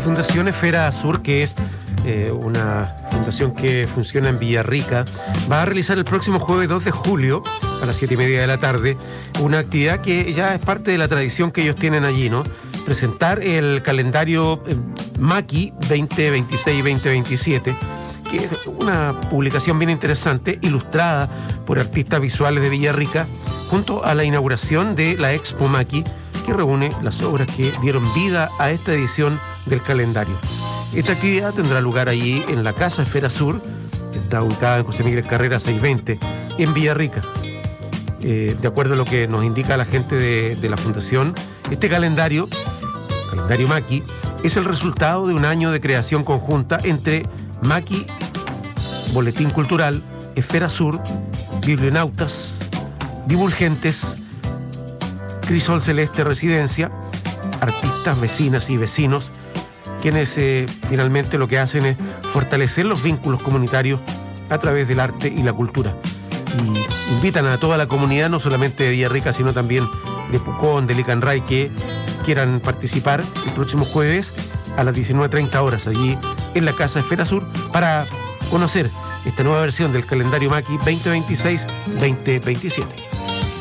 Fundación Esfera Sur, que es una fundación que funciona en Villarrica, va a realizar el próximo jueves 2 de julio a las 7:30 de la tarde una actividad que ya es parte de la tradición que ellos tienen allí, ¿no? Presentar el calendario Maki 2026-2027, que es una publicación bien interesante, ilustrada por artistas visuales de Villarrica, junto a la inauguración de la Expo Maki, que reúne las obras que dieron vida a esta edición del calendario. Esta actividad tendrá lugar allí en la Casa Esfera Sur, que está ubicada en José Miguel Carrera 620, en Villarrica. De acuerdo a lo que nos indica la gente de la Fundación, este calendario Maki, es el resultado de un año de creación conjunta entre Maki, Boletín Cultural, Esfera Sur, Biblionautas, Divulgentes, Crisol Celeste Residencia, artistas, vecinas y vecinos, quienes finalmente lo que hacen es fortalecer los vínculos comunitarios a través del arte y la cultura. Y invitan a toda la comunidad, no solamente de Villarrica, sino también de Pucón, de Licanray, que quieran participar el próximo jueves a las 19:30 horas allí en la Casa Esfera Sur para conocer esta nueva versión del calendario Maki 2026-2027.